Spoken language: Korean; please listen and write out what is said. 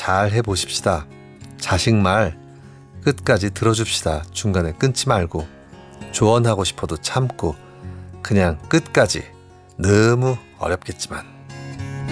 잘 해보십시다. 자식 말 끝까지 들어줍시다. 중간에 끊지 말고, 조언하고 싶어도 참고, 그냥 끝까지. 너무 어렵겠지만.